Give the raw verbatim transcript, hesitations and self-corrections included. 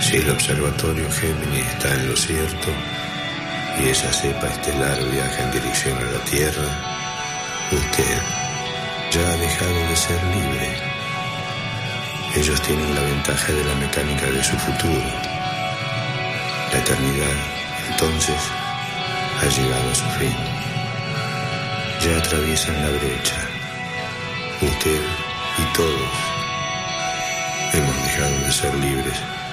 Si el observatorio Géminis está en lo cierto y esa cepa estelar viaja en dirección a la Tierra, usted ya ha dejado de ser libre. Ellos tienen la ventaja de la mecánica de su futuro. La eternidad, entonces, ha llegado a su fin. Ya atraviesan la brecha. Usted y todos hemos dejado de ser libres.